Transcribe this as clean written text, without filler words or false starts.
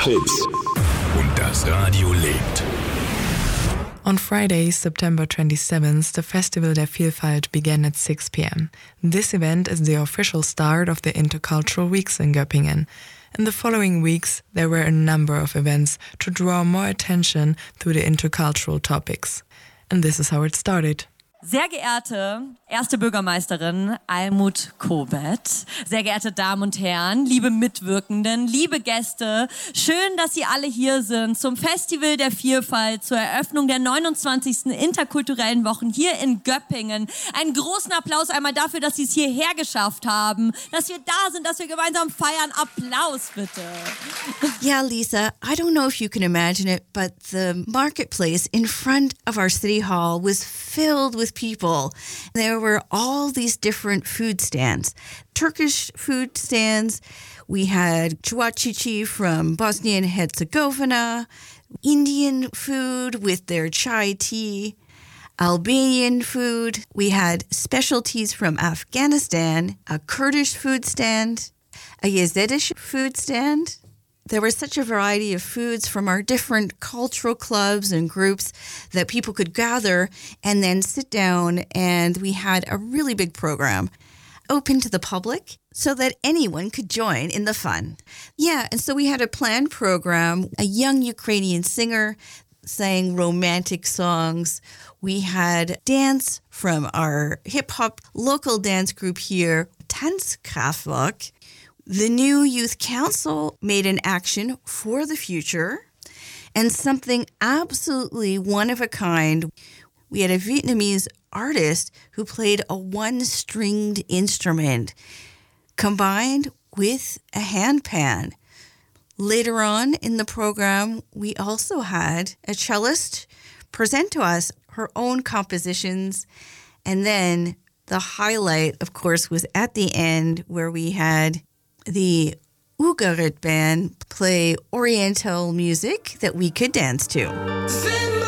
Hits. Und das Radio lebt. On Friday, September 27th, the Festival der Vielfalt began at 6 p.m. This event is the official start of the Intercultural Weeks in Göppingen. In the following weeks, there were a number of events to draw more attention to the intercultural topics. And this is how it started. Sehr geehrte erste Bürgermeisterin Almuth Kobet, sehr geehrte Damen und Herren, liebe Mitwirkenden, liebe Gäste, schön, dass Sie alle hier sind zum Festival der Vielfalt, zur Eröffnung der 29. interkulturellen Wochen hier in Göppingen. Einen großen Applaus einmal dafür, dass Sie es hierher geschafft haben, dass wir da sind, dass wir gemeinsam feiern. Applaus bitte. Yeah, Lisa, I don't know if you can imagine it, but the marketplace in front of our city hall was filled with people. There were all these different food stands. Turkish food stands. We had cuacici from Bosnia and Herzegovina, Indian food with their chai tea, Albanian food. We had specialties from Afghanistan, a Kurdish food stand, a Yazidi food stand. There was such a variety of foods from our different cultural clubs and groups that people could gather and then sit down, and we had a really big program open to the public so that anyone could join in the fun. Yeah, and so we had a planned program. A young Ukrainian singer sang romantic songs. We had dance from our hip-hop local dance group here, Tanzkraftwerk. The new Youth Council made an action for the future, and something absolutely one of a kind. We had a Vietnamese artist who played a one-stringed instrument combined with a handpan. Later on in the program, we also had a cellist present to us her own compositions, and then the highlight, of course, was at the end where we had the Ugarit band play Oriental music that we could dance to.